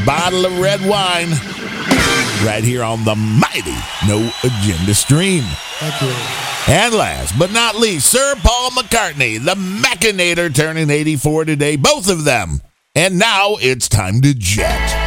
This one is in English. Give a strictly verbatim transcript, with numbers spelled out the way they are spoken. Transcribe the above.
bottle of red wine right here on the mighty No Agenda stream. Thank you. And last but not least, Sir Paul McCartney, the Machinator, turning eighty-four today, both of them. And now it's time to jet.